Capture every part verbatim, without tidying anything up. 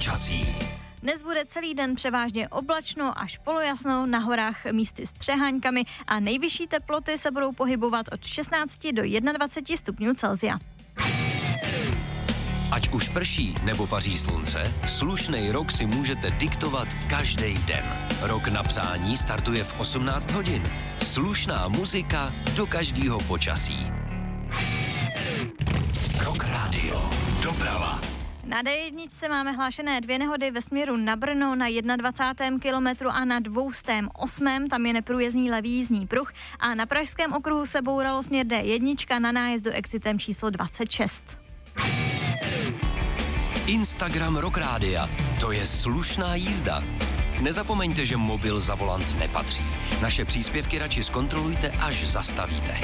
počasí. Dnes bude celý den převážně oblačno až polojasno, na horách místy s přeháňkami a nejvyšší teploty se budou pohybovat od šestnácti do dvaceti jednoho stupňů Celsia. Ať už prší nebo paří slunce, slušnej rok si můžete diktovat každý den. Rok na přání startuje v osmnáct hodin. Slušná muzika do každého počasí. Rock Radio. Doprava. Na dé jedna máme hlášené dvě nehody ve směru na Brno na dvacátém prvním kilometru a na dvěstě osm. Tam je neprůjezdný levý jízdní pruh a na pražském okruhu se bouralo směr dé jedna na nájezdu exitem číslo dvacet šest. Instagram Rock Rádia. To je slušná jízda. Nezapomeňte, že mobil za volant nepatří. Naše příspěvky radši zkontrolujte, až zastavíte.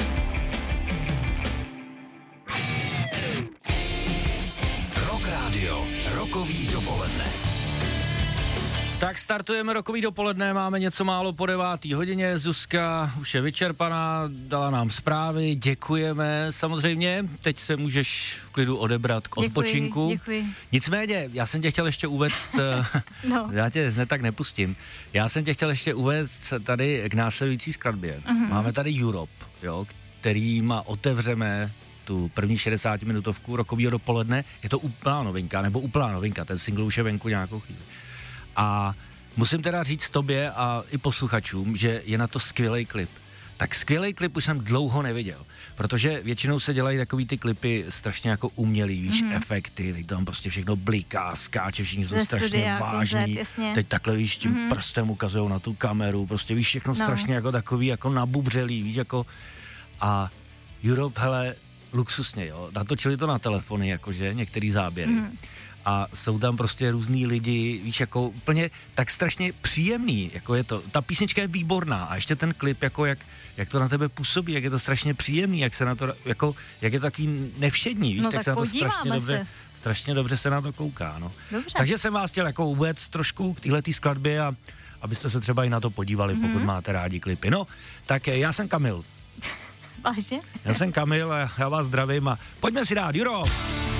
Rock Radio. Rokový dopoledne. Tak startujeme rokový dopoledne, máme něco málo po devátý hodině, Zuzka už je vyčerpaná, dala nám zprávy, děkujeme samozřejmě, teď se můžeš v klidu odebrat k odpočinku. Děkuji, děkuji. Nicméně, já jsem tě chtěl ještě uvést, no. já tě ne tak nepustím, já jsem tě chtěl ještě uvést tady k následující skladbě. Uh-huh. Máme tady Europe, jo, kterýma otevřeme tu první šedesátiminutovku rokovýho dopoledne, je to úplná novinka, nebo úplná novinka, ten single už je venku nějakou chvíli. A musím teda říct tobě a i posluchačům, že je na to skvělej klip. Tak skvělej klip už jsem dlouho neviděl, protože většinou se dělají takový ty klipy strašně jako umělý, víš, mm. efekty, teď tam prostě všechno bliká, skáče, všichni jsou strašně studia, vážní, konzert, teď takhle, víš, tím mm. prstem ukazujou na tu kameru, prostě víš, všechno no. strašně jako takový, jako nabubřelý, víš, jako a Europe, hele, luxusně, jo, natočili to na telefony, jakože, některý záběry. Mm. A jsou tam prostě různý lidi, víš, jako úplně tak strašně příjemný, jako je to, ta písnička je výborná a ještě ten klip, jako jak, jak to na tebe působí, jak je to strašně příjemný, jak se na to, jako, jak je to taký nevšední, víš, no, tak, tak se na to strašně dobře, strašně dobře se na to kouká, no. Dobře. Takže jsem vás chtěl jako uvést trošku k téhletý skladbě a abyste se třeba i na to podívali, mm-hmm. pokud máte rádi klipy. No, tak já jsem Kamil. Vážně? Já jsem Kamil a já vás zdravím a pojďme si dát, Juro!